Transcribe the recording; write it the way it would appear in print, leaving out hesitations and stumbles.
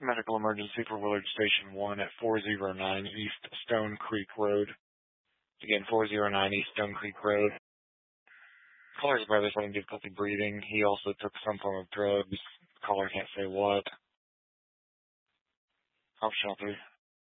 Medical emergency for Willard Station 1 at 409 East Stone Creek Road. Again, 409 East Stone Creek Road. Caller's brother's having difficulty breathing. He also took some form of drugs. Caller can't say what. Optional 3.